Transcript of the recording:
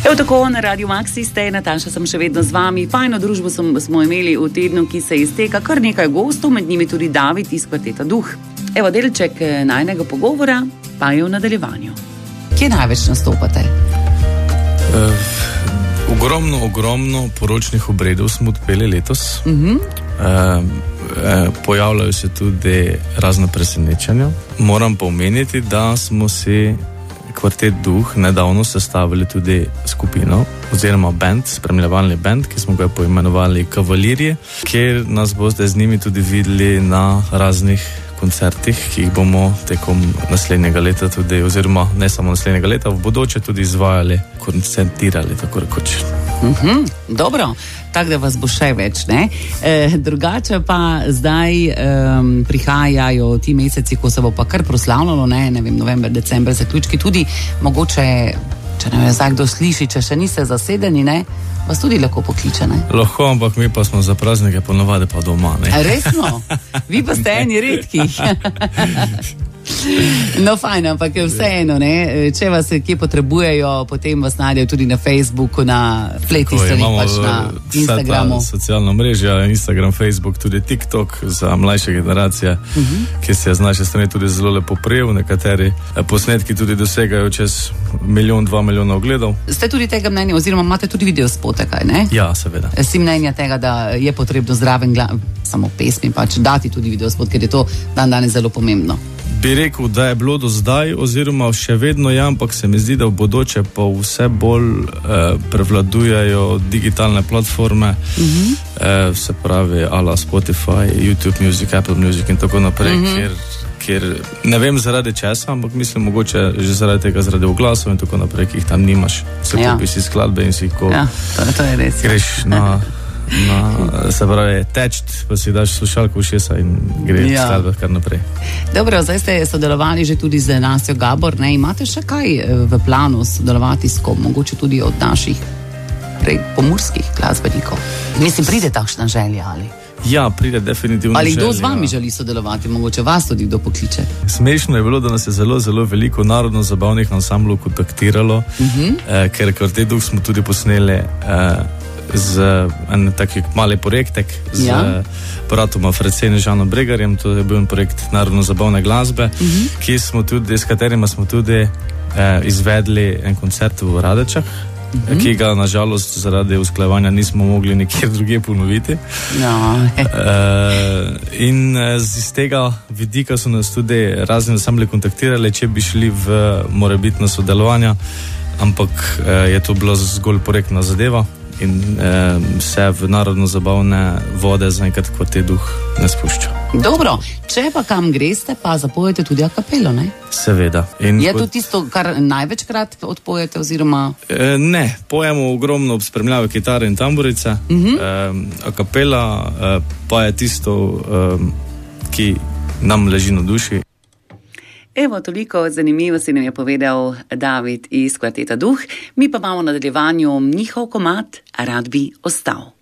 Evo tako, na Radio Maxi ste, Nataša sem še vedno z vami. Fajno družbo smo imeli v tednu, ki se izteka, kar nekaj gostov, med njimi tudi David iz kvarteta Duh. Evo, delček najnega pogovora pa je v nadaljevanju. Kje največ nastopate? Ogromno poročnih obredov smo odpeli letos. Pojavljajo se tudi razne presenečenja. Moram pa omeniti, da smo si kvartet Duh nedavno sestavili tudi skupino oziroma band, spremljevalni band, ki smo ga poimenovali Kavalirje, kjer nas boste z njimi tudi videli na raznih koncertih, ki jih bomo tekom naslednjega leta tudi, oziroma ne samo naslednjega leta, v bodoče tudi izvajali, koncertirali, tako rekoč. Dobro, tako da vas bo še več, ne? Drugače pa zdaj prihajajo ti meseci, ko se bo pa kar proslavljalo, ne vem, november, december, zaključki tudi, mogoče, če ne vem, zdaj kdo sliši, če še niste zasedeni, ne? Vas tudi lahko pokliče, ne? Lahko, ampak mi pa smo za praznike ponavadi pa doma, ne? Resno? Vi pa ste eni redkih. No, fajn, ampak vseeno, ne? Če vas kje potrebujejo, potem vas najdejo tudi na Facebooku, na spletnih stranih, pač na Instagramu. Socialna mreža, Instagram, Facebook, tudi TikTok za mlajše generacije, ki se je z naše strani tudi zelo lepo prijel. Nekateri posnetki tudi dosegajo čez 1-2 milijona ogledov. Ste tudi tega mnenja, oziroma imate tudi videospote, kaj, ne? Ja, seveda. Si mnenja tega, da je potrebno zraven samo pesmi, pač dati tudi videospot, ker je to danes zelo pomembno. Bi rekel, da je bilo do zdaj, oziroma še vedno je, ampak se mi zdi, da v bodoče pa vse bolj prevladujajo digitalne platforme, se pravi ala Spotify, YouTube Music, Apple Music in tako naprej, kjer ne vem zaradi česa, ampak mislim mogoče že zaradi tega, zaradi oglasov in tako naprej, ki jih tam nimaš. Se kupi si skladbe in si ko to je res, greš se pravi, tečt, pa si daš slušalko v ušesa in gre skladbe kar naprej. Dobro, zdaj ste sodelovali že tudi z Nastjo Gabor, ne? Imate še kaj v planu sodelovati s kom, mogoče tudi od naših pomurskih glasbenikov? Mislim, pride takšna želja ali? Ja, pride definitivno ali želja. Ali kdo z vami želi sodelovati, mogoče vas tudi kdo pokliče? Smešno je bilo, da nas je zelo veliko narodno-zabavnih ansamblov kontaktiralo, ker kvartet Duh smo tudi posneli z en taki mali projektek z bratom Frecen in Žanom Bregarjem, to je bil projekt narodno-zabavne glasbe, s katerima smo tudi izvedli en koncert v Radečah, ki ga nažalost zaradi usklajevanja nismo mogli nikjer drugje ponoviti. In iz tega vidika so nas tudi razni ansambli kontaktirali, če bi šli v morebitno sodelovanja, ampak je to bila zgolj projektna zadeva in se v narodno-zabavne vode zaenkrat kvartet Duh ne spušča. Dobro, če pa kam greste, pa zapojete tudi a capello, ne? Seveda. Je to tisto, kar največkrat odpojete, oziroma? Ne, pojemo ogromno ob spremljavi kitare in tamburice. A capella pa je tisto, ki nam leži na duši. Evo, toliko zanimivosti nam je povedal David iz kvarteta Duh. Mi pa imamo v nadaljevanju njihov komad Rad bi ostal.